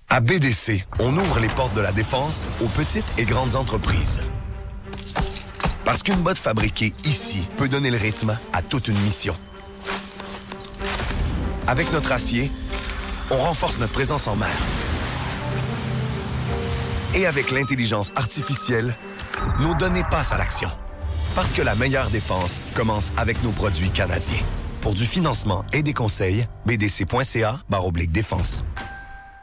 À BDC, on ouvre les portes de la défense aux petites et grandes entreprises. Parce qu'une botte fabriquée ici peut donner le rythme à toute une mission. Avec notre acier, on renforce notre présence en mer. Et avec l'intelligence artificielle, nos données passent à l'action. Parce que la meilleure défense commence avec nos produits canadiens. Pour du financement et des conseils, bdc.ca/défense.